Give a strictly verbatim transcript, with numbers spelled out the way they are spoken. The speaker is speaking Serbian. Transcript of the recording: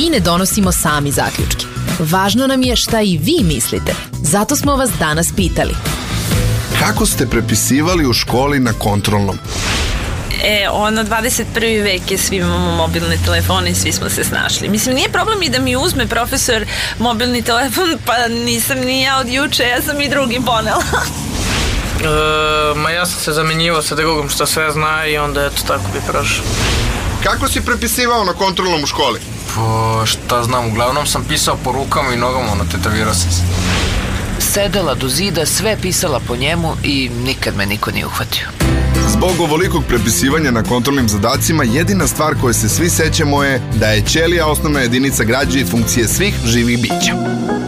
Mi ne donosimo sami zaključke. Važno nam je šta i vi mislite. Zato smo vas danas pitali. Kako ste prepisivali u školi na kontrolnom? E, ono, dvadeset prvi vek je, svi imamo mobilne telefone i svi smo se snašli. Mislim, nije problem i da mi uzme profesor mobilni telefon, pa nisam ni ja od juče, ja sam i drugim ponela. e, ma ja sam se zamenjivao sa drugom što sve zna i onda eto tako bi prošao. Kako si prepisivao na kontrolnom u školi? Pa šta znam, uglavnom sam pisao po rukama i nogama, ono, tetovirao sam se. Sedela do zida, sve pisala po njemu i nikad me niko nije uhvatio. Zbog ovolikog prepisivanja na kontrolnim zadacima, jedina stvar koje se svi sećamo je da je ćelija osnovna jedinica građe i funkcije svih živih bića.